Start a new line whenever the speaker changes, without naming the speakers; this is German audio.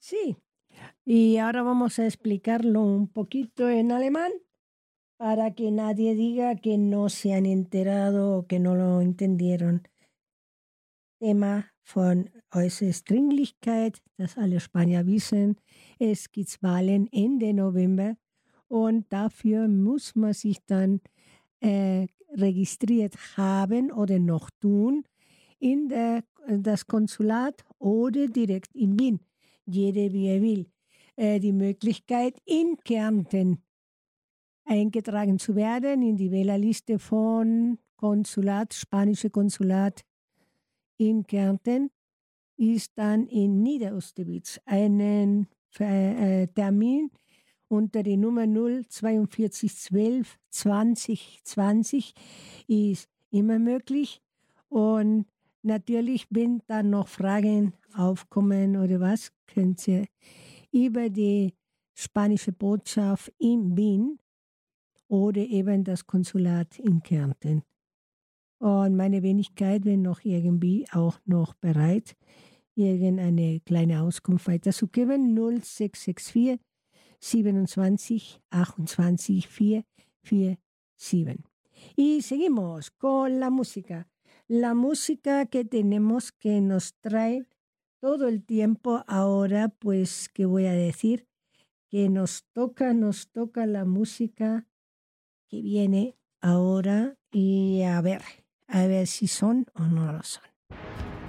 Sí, y ahora vamos a explicarlo un poquito en alemán para que nadie diga que no se han enterado o que no lo entendieron. Thema von äußerst Dringlichkeit, das alle Spanier wissen. Es gibt Wahlen Ende November und dafür muss man sich dann registriert haben oder noch tun in das Konsulat oder direkt in Wien. Jeder wie er will. Die Möglichkeit in Kärnten eingetragen zu werden in die Wählerliste von Konsulat, spanische Konsulat in Kärnten ist dann in Niederösterreich einen Termin unter die Nummer 042 12 20 20 ist immer möglich. Und natürlich, wenn dann noch Fragen aufkommen oder was, könnt ihr über die spanische Botschaft in Wien oder eben das Konsulat in Kärnten. Und meine Wenigkeit wäre noch irgendwie auch noch bereit, irgendeine kleine Auskunft weiterzugeben. 0664 27 28 447. Y seguimos con la música. La música que tenemos que nos trae todo el tiempo ahora, pues, ¿qué voy a decir? Que nos toca la música que viene ahora y a ver si son o no lo son.